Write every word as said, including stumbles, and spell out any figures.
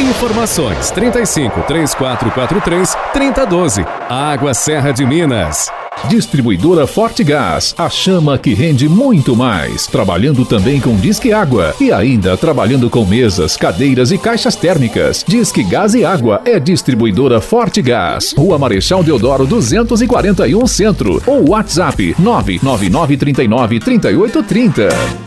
Informações trinta e cinco, três quatro quatro três, trinta e doze. Água Serra de Minas. Distribuidora Forte Gás, a chama que rende muito mais. Trabalhando também com Disque Água e ainda trabalhando com mesas, cadeiras e caixas térmicas. Disque Gás e Água é Distribuidora Forte Gás. Rua Marechal Deodoro duzentos e quarenta e um Centro ou WhatsApp nove nove nove, trinta e nove, trinta e oito, trinta.